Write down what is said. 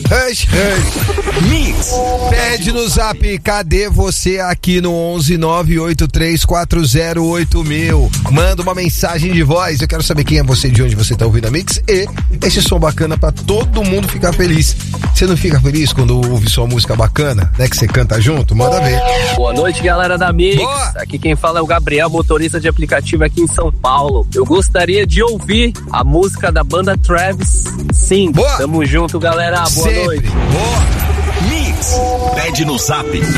Rush. Mix. Pede no zap, cadê você aqui no 11983408000? Manda uma mensagem de voz, eu quero saber quem é você, de onde você tá ouvindo a Mix e esse som bacana pra todo mundo ficar feliz. Você não fica feliz quando ouve sua música bacana, né, que você canta junto? Manda ver. Boa noite, galera da Mix. Boa. Aqui quem fala é o Gabriel, motorista de aplicativo aqui em São Paulo. Eu gostaria de ouvir a música da banda Travis. Sim, boa. Tamo junto, galera. Boa Sempre. noite. Boa. Mix. Pede no zap